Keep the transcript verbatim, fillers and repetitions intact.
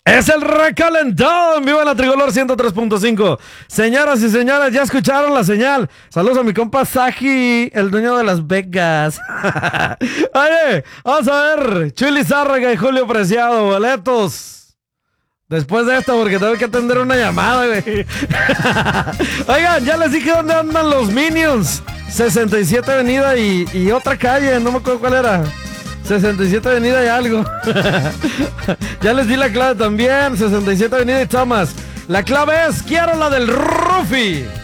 Es el recalentado en vivo en la Tricolor ciento tres punto cinco. Señoras y señores, ya escucharon la señal. Saludos a mi compa Saji, el dueño de Las Vegas. Oye, vamos a ver. Chuy Zárraga y Julio Preciado, boletos. Después de esto, porque tengo que atender una llamada, güey. Oigan, ya les dije dónde andan los Minions. sesenta y siete Avenida y, y otra calle, no me acuerdo cuál era. sesenta y siete Avenida y algo. Ya les di la clave también. sesenta y siete Avenida y Thomas. La clave es, quiero la del Rufi.